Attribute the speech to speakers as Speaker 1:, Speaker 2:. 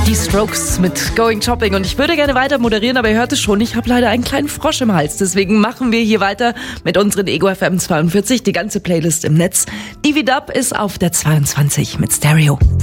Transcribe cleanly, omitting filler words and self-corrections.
Speaker 1: Die Strokes mit Going Shopping. Und ich würde gerne weiter moderieren, aber ihr hört es schon, ich habe leider einen kleinen Frosch im Hals. Deswegen machen wir hier weiter mit unseren Ego FM 42, die ganze Playlist im Netz. Divi Dub ist auf der 22 mit Stereo.